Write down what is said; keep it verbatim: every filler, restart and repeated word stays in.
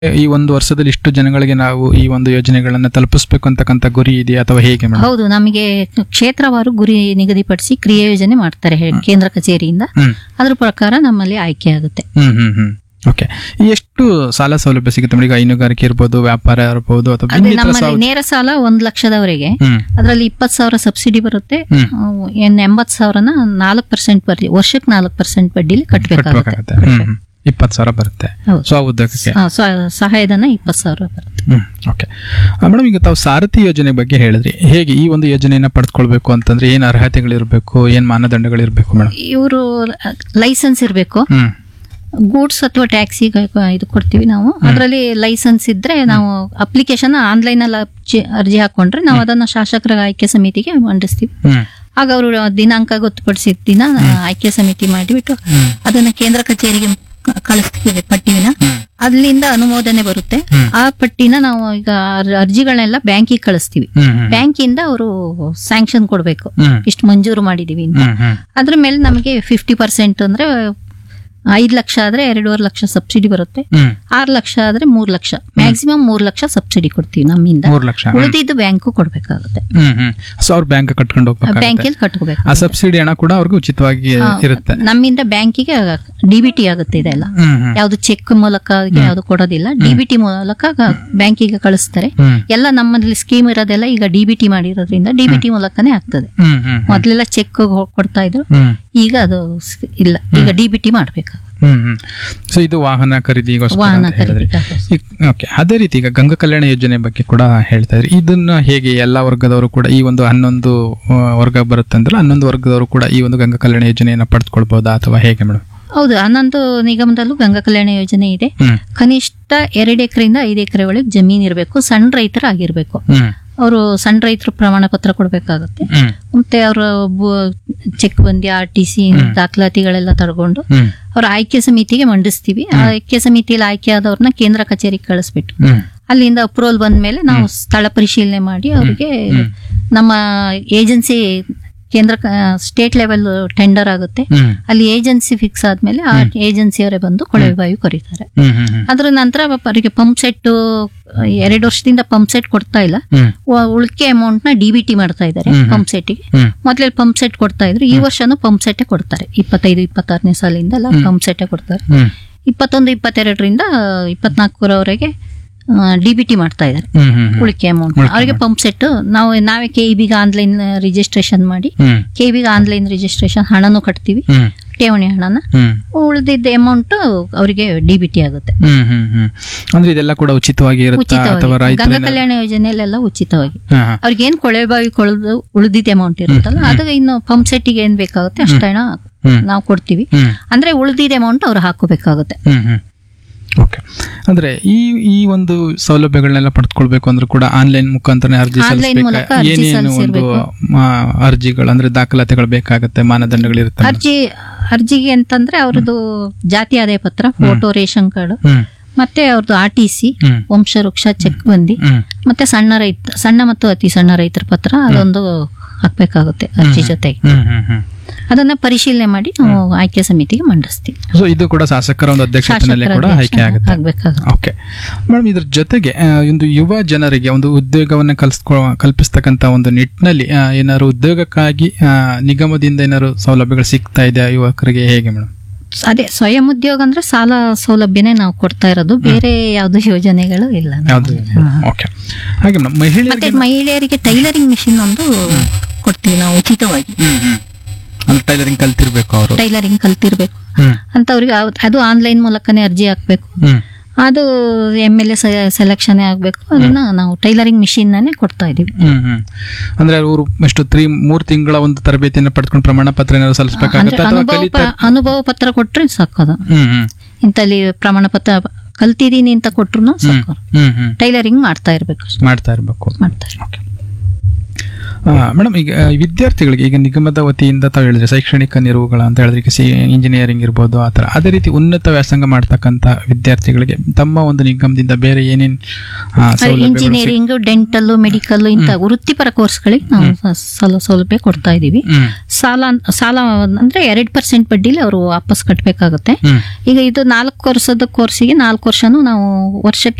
ಈ ಒಂದು ವರ್ಷದಲ್ಲಿ ಇಷ್ಟು ಜನಗಳಿಗೆ ನಾವು ಈ ಒಂದು ಯೋಜನೆಗಳನ್ನ ತಲುಪಿಸಬೇಕು ಅಂತಕ್ಕಂಥ ಗುರಿ ಇದೆಯಾ ಅಥವಾ ಹೇಗೆ ಮೇಡಮ್? ಹೌದು, ನಮಗೆ ಕ್ಷೇತ್ರವಾರು ಗುರಿ ನಿಗದಿಪಡಿಸಿ ಕ್ರಿಯಾ ಯೋಜನೆ ಮಾಡ್ತಾರೆ ಹೆ- ಕೇಂದ್ರ ಕಚೇರಿಯಿಂದ. ಹ್ಮ್ ಅದ್ರ ಪ್ರಕಾರ ನಮ್ಮಲ್ಲಿ ಆಯ್ಕೆ ಆಗುತ್ತೆ. ಹ್ಮ್ ಹ್ಮ್ ಹ್ಮ್ ಓಕೆ. ಎಷ್ಟು ಸಾಲ ಸೌಲಭ್ಯ ಸಿಗುತ್ತೆ ಮೇಡಮ್? ಈಗ ಹೈನುಗಾರಿಕೆ ಇರ್ಬೋದು, ವ್ಯಾಪಾರ ಇರ್ಬೋದು, ಅಥವಾ ಅದೇ ಇನ್ನಿತರ ನಮ್ಮಲ್ಲಿ ಸಾಲ- ನೇರ ಸಾಲ ಒಂದ್ ಲಕ್ಷದವರೆಗೆ, ಹ್ಮ್ ಅದರಲ್ಲಿ ಇಪ್ಪತ್ ಸಾವಿರ ಸಬ್ಸಿಡಿ ಬರುತ್ತೆ. ಹ್ಮ್. ಅಹ್, ಏನ್ ಎಂಬತ್ ಸಾವಿರನ ನಾಲ್ಕು ಪರ್ಸೆಂಟ್ ಬಡ್ಡಿ, ವರ್ಷಕ್ಕೆ ನಾಲ್ಕು ಪರ್ಸೆಂಟ್ ಬಡ್ಡಿಲಿ ಕಟ್ಟಬೇಕಾಗುತ್ತೆ. ಕಟ್ಬೇಕಾಗತ್ತೆ. ಹ್ಮ್ ಹ್ಮ್ ಇಪ್ಪತ್ತು ಸಾವಿರ ಬರುತ್ತೆ ಹೌದು. ಸ್ವ ಉದ್ಯೋಗಕ್ಕೆ. ಸ- ಸ- ಸಹಾಯಧನ ಇಪ್ಪತ್ ಸಾವಿರ ಬರುತ್ತೆ. ಹ್ಮ್ ಓಕೆ ಮೇಡಮ್, ಈಗ ತಾವು ಸಾರಥಿ ಯೋಜನೆ ಬಗ್ಗೆ ಹೇಳಿದ್ರಿ. ಹೇಗೆ ಈ ಒಂದು ಯೋಜನೆಯನ್ನ ಪಡೆದುಕೊಳ್ಬೇಕು ಅಂತಂದ್ರೆ ಏನ್ ಅರ್ಹತೆಗಳಿರ್ಬೇಕು, ಏನ್ ಮಾನದಂಡಗಳಿರ್ಬೇಕು ಮೇಡಮ್? ಇವರು ಲೈಸೆನ್ಸ್ ಇರಬೇಕು. ಹ್ಮ್ ಗೂಡ್ಸ್ ಅಥವಾ ಟ್ಯಾಕ್ಸಿ ಇದು ಕೊಡ್ತೀವಿ ನಾವು. ಅದರಲ್ಲಿ ಲೈಸೆನ್ಸ್ ಇದ್ರೆ ನಾವು ಅಪ್ಲಿಕೇಶನ್ ಆನ್ಲೈನ್ ಅಲ್ಲಿ ಅರ್ಜಿ- ಅರ್ಜಿ ಹಾಕೊಂಡ್ರೆ ನಾವು ಅದನ್ನ ಶಾಸಕರ ಆಯ್ಕೆ ಸಮಿತಿಗೆ ಮಂಡಿಸ್ತೀವಿ. ಹ್ಮ್ ಆಗ ಅವರು ದಿನಾಂಕ ಗೊತ್ತುಪಡಿಸಿದ ದಿನ ಆಯ್ಕೆ ಸಮಿತಿ ಮಾಡಿಬಿಟ್ಟು ಅದನ್ನ ಕೇಂದ್ರ ಕಚೇರಿಗೆ ಕ- ಕಳಿಸ್ತೀವಿ ಪಟ್ಟಿನ. ಅಲ್ಲಿಂದ ಅನುಮೋದನೆ ಬರುತ್ತೆ. ಆ ಪಟ್ಟಿನ ನಾವು ಈಗ ಅರ್- ಅರ್ಜಿಗಳನ್ನೆಲ್ಲ ಬ್ಯಾಂಕಿಗೆ ಕಳಿಸ್ತೀವಿ. ಹ್ಮ್ ಹ್ಮ್ ಬ್ಯಾಂಕಿಂದ ಅವರು ಸ್ಯಾಂಕ್ಷನ್ ಕೊಡ್ಬೇಕು, ಹ್ಮ್ ಇಷ್ಟು ಮಂಜೂರು ಮಾಡಿದೀವಿ ಅಂತ. ಹ್ಮ್ ಹ್ಮ್ ಅದ್ರ ಮೇಲೆ ನಮಗೆ ಫಿಫ್ಟಿ ಪರ್ಸೆಂಟ್ ಅಂದ್ರೆ ಐದ್ ಲಕ್ಷ ಆದ್ರೆ ಎರಡೂವರೆ ಲಕ್ಷ ಸಬ್ಸಿಡಿ ಬರುತ್ತೆ. ಹ್ಮ್ ಆರು ಲಕ್ಷ ಆದ್ರೆ ಮೂರ್ ಲಕ್ಷ, ಮ್ಯಾಕ್ಸಿಮಮ್ ಮೂರ್ ಲಕ್ಷ ಸಬ್ಸಿಡಿ ಕೊಡ್ತೀವಿ ನಮ್ಮಿಂದ. ಮೂರ್ ಲಕ್ಷ. ಉಳಿದಿದ್ದು ಬ್ಯಾಂಕು ಕೊಡ್ಬೇಕಾಗುತ್ತೆ, ಹ್ಮ್ ಹ್ಮ್ ಸೊ ಅವ್ರ ಬ್ಯಾಂಕ್ ಕಟ್ಕೊಂಡು ಹೋಗ್ಬೇಕಾಗುತ್ತೆ. ಬ್ಯಾಂಕಿಗೆ ಕಟ್ಕೋಬೇಕು. ಆ ಸಬ್ಸಿಡಿ ಹಣ ಕೂಡ ಅವ್ರಿಗೆ ಉಚಿತವಾಗಿ ಇರುತ್ತೆ. ನಮ್ಮಿಂದ ಬ್ಯಾಂಕಿಗೆ ಡಿಬಿಟಿ ಆಗುತ್ತೆ ಇದೆಲ್ಲ. ಹ್ಮ್ ಹ್ಮ್ ಯಾವ್ದು ಚೆಕ್ ಮೂಲಕ ಯಾವ್ದು ಕೊಡೋದಿಲ್ಲ, ಡಿಬಿಟಿ ಮೂಲಕ ಬ್ಯಾಂಕಿಗೆ ಕಳಿಸ್ತಾರೆ. ಹ್ಮ್ ಎಲ್ಲ ನಮ್ಮಲ್ಲಿ ಸ್ಕೀಮ್ ಇರೋದೆಲ್ಲ ಈಗ ಡಿಬಿಟಿ ಮಾಡಿರೋದ್ರಿಂದ ಡಿಬಿಟಿ ಮೂಲಕನೇ ಆಗ್ತದೆ. ಹ್ಮ್ ಹ್ಮ್ ಮೊದ್ಲೆಲ್ಲ ಚೆಕ್ ಕೊಡ್ತಾ ಇದ್ರು, ಹ್ಮ್ ಈಗ ಅದು ಸ್- ಇಲ್ಲ, ಈಗ ಡಿಬಿಟಿ ಮಾಡ್ಬೇಕು. ಹ್ಮ್ ಹ್ಮ್ ಸೊ ಇದು ವಾಹನ ಖರೀದಿಗೋಸ್ಕರ ವಾಹನ ಅಂತ ಹೇಳಿದ್ರಿ. ಖರೀದಿ. ಓಕೆ, ಅದೇ ರೀತಿ ಈಗ ಗಂಗಾ ಕಲ್ಯಾಣ ಯೋಜನೆ ಬಗ್ಗೆ ಕೂಡ ಹೇಳ್ತಾ ಇದ್ರಿ. ಇದನ್ನ ಹೇಗೆ ಎಲ್ಲಾ ವರ್ಗದವರು ಕೂಡ ಈ ಒಂದು ಹನ್ನೊಂದು ಆ, ವರ್ಗ ಬರುತ್ತೆ ಅಂದ್ರೆ ಹನ್ನೊಂದು ವರ್ಗದವರು ಕೂಡ ಈ ಒಂದು ಗಂಗಾ ಕಲ್ಯಾಣ ಯೋಜನೆಯನ್ನ ಪಡೆದುಕೊಳ್ಬಹುದಾ ಅಥವಾ ಹೇಗೆ ಮೇಡಮ್? ಹೌದು, ಹನ್ನೊಂದು ನಿಗಮದಲ್ಲೂ ಗಂಗಾ ಕಲ್ಯಾಣ ಯೋಜನೆ ಇದೆ. ಹ್ಮ್ ಕನಿಷ್ಠ ಎರಡು ಎಕರೆಯಿಂದ ಐದು ಎಕರೆ ಒಳಗೆ ಜಮೀನ್ ಇರಬೇಕು, ಸಣ್ಣ ರೈತರಾಗಿರ್ಬೇಕು. ಹ್ಮ್ ಅವರು ಸಣ್ಣ ರೈತರು ಪ್ರಮಾಣ ಪತ್ರ ಕೊಡ್ಬೇಕಾಗುತ್ತೆ. ಹ್ಮ್ ಮತ್ತೆ ಅವರ ಚೆಕ್ ಬಂದಿ, ಆರ್ ಟಿ ಸಿ ದಾಖಲಾತಿಗಳೆಲ್ಲ ತಗೊಂಡು ಹ್ಮ್ ಅವ್ರ ಆಯ್ಕೆ ಸಮಿತಿಗೆ ಮಂಡಿಸ್ತೀವಿ. ಆ ಆಯ್ಕೆ ಸಮಿತಿಯಲ್ಲಿ ಆಯ್ಕೆ ಆದವ್ರನ್ನ ಕೇಂದ್ರ ಕಚೇರಿಗೆ ಕಳಿಸ್ಬಿಟ್ಟು ಹ್ಮ್ ಅಲ್ಲಿಂದ ಅಪ್ರೂವಲ್ ಬಂದ್ಮೇಲೆ ನಾವು ಸ್ಥಳ ಪರಿಶೀಲನೆ ಮಾಡಿ ಅವರಿಗೆ ನಮ್ಮ ಏಜೆನ್ಸಿ ಕೇಂದ್ರ ಸ್ಟೇಟ್ ಲೆವೆಲ್ ಟೆಂಡರ್ ಆಗುತ್ತೆ. ಹ್ಮ್ ಅಲ್ಲಿ ಏಜೆನ್ಸಿ ಫಿಕ್ಸ್ ಆದ್ಮೇಲೆ ಆ ಏಜೆನ್ಸಿಯವರೇ ಬಂದು ಕೊಳವೆ ಬಾವಿ ಕೊರೀತಾರೆ. ಹ್ಮ್ ಹ್ಮ್ ಹ್ಮ್ ಅದ್ರ ನಂತರ ಅವರಿಗೆ ಪಂಪ್ ಸೆಟ್ ಎರಡು ವರ್ಷದಿಂದ ಪಂಪ್ ಸೆಟ್ ಕೊಡ್ತಾ ಇಲ್ಲ. ಹ್ಮ್ ಉ- ಉಳಿಕೆ ಅಮೌಂಟ್ ನ ಡಿಬಿಟಿ ಮಾಡ್ತಾ ಇದ್ದಾರೆ ಪಂಪ್ ಸೆಟ್ಗೆ. ಹ್ಮ್ ಮೊದಲೇ ಪಂಪ್ ಸೆಟ್ ಕೊಡ್ತಾ ಇದ್ರು, ಈ ವರ್ಷನೂ ಪಂಪ್ ಸೆಟ್ ಕೊಡ್ತಾರೆ. ಇಪ್ಪತ್ತೈದು ಇಪ್ಪತ್ತಾರನೇ ಸಾಲಿಂದ ಎಲ್ಲ ಪಂಪ್ ಸೆಟ್ ಕೊಡ್ತಾರೆ. ಹ್ಮ್ ಇಪ್ಪತ್ತೊಂದು ಇಪ್ಪತ್ತೆರಡರಿಂದ ಇಪ್ಪತ್ನಾಲ್ಕರವರೆಗೆ ಡಿಬಿಟಿ ಮಾಡ್ತಾ ಇದ್ದಾರೆ ಹ್ಮ್ ಹ್ಮ್ ಹ್ಮ್ ಉಳಿಕೆ ಅಮೌಂಟ್. ಅವರಿಗೆ ಪಂಪ್ ಸೆಟ್ ನಾವು ನಾವೇ ಕೆ ಬಿಗೆ ಆನ್ಲೈನ್ ರಿಜಿಸ್ಟ್ರೇಷನ್ ಮಾಡಿ ಹ್ಮ್ ಕೆ ಬಿಗೆ ಆನ್ಲೈನ್ ರಿಜಿಸ್ಟ್ರೇಷನ್ ಹಣನೂ ಕಟ್ತೀವಿ, ಹ್ಮ್ ಠೇವಣಿ ಹಣನ. ಹ್ಮ್ ಉಳಿದಿದ್ದ ಅಮೌಂಟ್ ಅವರಿಗೆ ಡಿಬಿಟಿ ಆಗುತ್ತೆ. ಹ್ಮ್ ಹ್ಮ್ ಹ್ಮ್ ಅಂದ್ರೆ ಇದೆಲ್ಲ ಕೂಡ ಉಚಿತವಾಗಿ ಇರುತ್ತಾ ಅಥವಾ ಉಚಿತವಾಗಿ ಗಂಗಾ ರೈತರ? ಕಲ್ಯಾಣ ಯೋಜನೆಯಲ್ಲೆಲ್ಲ ಉಚಿತವಾಗಿ. ಹಾ ಹಾ ಅವ್ರಿಗೆ ಏನ್ ಕೊಳವೆ ಬಾವಿ ಕೊಳದು ಉಳಿದಿದ್ದ ಅಮೌಂಟ್ ಇರುತ್ತಲ್ಲ, ಅದು ಇನ್ನು ಪಂಪ್ ಸೆಟ್ಟಿಗೆ ಏನ್ ಬೇಕಾಗುತ್ತೆ ಅಷ್ಟ ಹಣ ಹ್ಮ್ ನಾವು ಕೊಡ್ತೀವಿ. ಹ್ಮ್ ಅಂದ್ರೆ ಉಳಿದಿದ್ದ ಅಮೌಂಟ್ ಅವ್ರು ಹಾಕೋಬೇಕಾಗುತ್ತೆ. ಹ್ಮ್ ಹ್ಮ್ ಓಕೆ. ಅಂದ್ರೆ ಈ ಈ ಒಂದು ಸೌಲಭ್ಯಗಳನ್ನೆಲ್ಲ ಪಡೆದುಕೊಳ್ಬೇಕು ಅಂದ್ರೆ ಕೂಡ ಆನ್ಲೈನ್ ಮುಖಾಂತರ ಅರ್ಜಿ ಆನ್ಲೈನ್ ಮೂಲಕ ಸಲ್ಲಿಸಬೇಕಾ? ಅರ್ಜಿ ಏನೇನು ಒಂದು ಸಲ್ಲಿಸಿರ್ಬೇಕು. ಆ, ಅರ್ಜಿಗಳು ಅಂದ್ರೆ ದಾಖಲಾತಿಗಳು ಬೇಕಾಗುತ್ತೆ, ಮಾನದಂಡಗಳಿರುತ್ತೆ? ಅರ್ಜಿ ಅರ್ಜಿಗೆ ಅಂತಂದ್ರೆ ಅವ್ರದ್ದು ಜಾತಿ ಆದಾಯ ಪತ್ರ, ಫೋಟೋ, ರೇಷನ್ ಕಾರ್ಡ್, ಹ್ಮ್ ಮತ್ತೆ ಅವ್ರದ್ದು ಆರ್ ಟಿ ಸಿ, ಹ್ಮ್ ವಂಶವೃಕ್ಷ, ಚೆಕ್ ಬಂದಿ, ಹ್ಮ್ ಮತ್ತೆ ಸಣ್ಣ ರೈತ ಸಣ್ಣ ಮತ್ತು ಅತಿ ಸಣ್ಣ ರೈತರ ಪತ್ರ ಅದೊಂದು ಹಾಕ್ಬೇಕಾಗುತ್ತೆ ಅರ್ಜಿ ಜೊತೆಗೆ. ಹ್ಮ್ ಹ್ಮ್ ಹ್ಮ್ ಅದನ್ನ ಪರಿಶೀಲನೆ ಮಾಡಿ ನಾವು ಆಯ್ಕೆ ಸಮಿತಿಗೆ ಮಂಡಿಸ್ತೀವಿ. ಸೊ ಇದು ಕೂಡ ಶಾಸಕರ ಒಂದು ಅಧ್ಯಕ್ಷತೆಯಲ್ಲಿ ಕೂಡ ಆಯ್ಕೆ ಆಗುತ್ತೆ. ಆಗ್ಬೇಕಾಗುತ್ತೆ. ಓಕೆ ಮೇಡಮ್, ಇದ್ರ ಜೊತೆಗೆ ಆ, ಒಂದು ಯುವ ಜನರಿಗೆ ಒಂದು ಉದ್ಯೋಗವನ್ನ ಕಲ್ಸ್ಕೊ ಕಲ್ಪಿಸ್ತಕ್ಕಂತ ಒಂದು ನಿಟ್ಟಿನಲ್ಲಿ ಆ, ಏನಾದ್ರು ಉದ್ಯೋಗಕ್ಕಾಗಿ ಆ, ನಿಗಮದಿಂದ ಏನಾದ್ರು ಸೌಲಭ್ಯಗಳು ಸಿಗ್ತಾ ಇದೆ ಯುವಕರಿಗೆ, ಹೇಗೆ ಮೇಡಮ್? ಅದೇ ಸ್ವಯಂ ಉದ್ಯೋಗ ಅಂದ್ರೆ ಸಾಲ ಸೌಲಭ್ಯನೇ ನಾವು ಕೊಡ್ತಾ ಇರೋದು, ಬೇರೆ ಯಾವ್ದು ಯೋಜನೆಗಳು ಇಲ್ಲ ಯಾವ್ದು? ಓಕೆ. ಹಾಗೆ ಮೇಡಮ್, ಮತ್ತೆ ಮಹಿಳೆಯರಿಗೆ ಮಹಿಳೆಯರಿಗೆ ಟೈಲರಿಂಗ್ ಮಿಷಿನ್ ಒಂದು ಕೊಡ್ತೀವಿ ನಾವು ಉಚಿತವಾಗಿ. ಅಂದ್ರೆ ಟೈಲರಿಂಗ್ ಕಲ್ತಿರ್ಬೇಕು ಅವರು. ಟೈಲರಿಂಗ್ ಕಲ್ತಿರ್ಬೇಕು ಹ್ಮ್ ಅಂತ ಅವ್ರಿಗೆ ಅವ್- ಅದು ಆನ್ಲೈನ್ ಮೂಲಕನೇ ಅರ್ಜಿ ಹಾಕ್ಬೇಕು. ಹ್ಮ್ ಅದು ಎಮ್ ಎಲ್ ಎ ಸೆಲೆಕ್ಷನ್ ಆಗ್ಬೇಕು. ಅದನ್ನ ನಾವು ಟೈಲರಿಂಗ್ ಮಿಷಿನ್ ನಾನೇ ಕೊಡ್ತಾ ಇದೀವಿ. ಹ್ಮ್ ಹ್ಮ್ ಅಂದ್ರೆ ಅವರು ಎಷ್ಟು ತ್ರೀ ಮೂರ್ ತಿಂಗಳ ಒಂದು ತರಬೇತಿಯನ್ನು ಪಡ್ಕೊಂಡು ಪ್ರಮಾಣ ಪತ್ರ ಏನಾದ್ರು ಅಂದ್ರೆ ಸಲ್ಲಿಸಬೇಕಾಗುತ್ತೆ ಅಥವಾ ಅನುಭವ ಕಲಿತ? ಪ- ಅನುಭವ ಪತ್ರ ಕೊಟ್ರೆ ಸಾಕೋದು. ಹ್ಮ್ ಹ್ಮ್ ಇಂತಲ್ಲಿ ಪ್ರಮಾಣ ಪತ್ರ ಕಲ್ತಿದೀನಿ ಅಂತ ಕೊಟ್ರು ಸಾಕು. ಹ್ಮ್ ಹ್ಮ್ ಟೈಲರಿಂಗ್ ಮಾಡ್ತಾ ಇರ್ಬೇಕು, ಮಾಡ್ತಾ ಇರ್ಬೇಕು. ಮಾಡ್ತಾ ಇರ್ಬೇಕು. ಓಕೆ. ಮೇಡಮ್ ಈಗ ಆ, ವಿದ್ಯಾರ್ಥಿಗಳಿಗೆ ಈಗ ನಿಗಮದ ವತಿಯಿಂದ ತಾವು ಹೇಳಿದ್ರೆ ಶೈಕ್ಷಣಿಕ ನೆರವುಗಳ ಅಂತ ಹೇಳಿದ್ರೆ ಈಗ ಸಿ ಇಂಜಿನಿಯರಿಂಗ್ ಇರ್ಬೋದು ಆ ಥರ ಅದೇ ರೀತಿ ಉನ್ನತ ವ್ಯಾಸಂಗ ಮಾಡ್ತಕ್ಕಂಥ ವಿದ್ಯಾರ್ಥಿಗಳಿಗೆ ತಮ್ಮ ಒಂದು ನಿಗಮದಿಂದ ಬೇರೆ ಏನೇನು ಇಂಜಿನಿಯರಿಂಗ್, ಡೆಂಟಲ್, ಮೆಡಿಕಲ್ ಇಂತ ವೃತ್ತಿಪರ ಕೋರ್ಸ್ಗಳಿಗೆ ನಾವು ಸ- ಸಲ ಸೌಲಭ್ಯ ಕೊಡ್ತಾ ಇದೀವಿ. ಸಾಲ ಸಾಲ ಅಂದ್ರೆ ಎರಡ್ ಪರ್ಸೆಂಟ್ ಬಡ್ಡಿಲಿ ಅವರು ವಾಪಸ್ ಕಟ್ಟಬೇಕಾಗುತ್ತೆ. ಈಗ ಇದು ನಾಲ್ಕು ವರ್ಷದ ಕೋರ್ಸಿಗೆ ನಾಲ್ಕು ವರ್ಷನೂ ನಾವು ವರ್ಷಕ್ಕೆ